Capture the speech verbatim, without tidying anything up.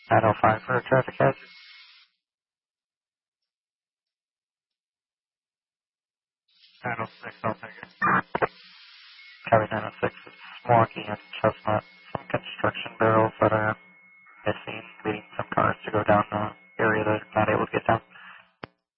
nine oh five for a traffic hazard. nine oh six, I'll take it. Copy nine oh six is walking at Chestnut. Some construction barrels that are missing, leading some cars to go down the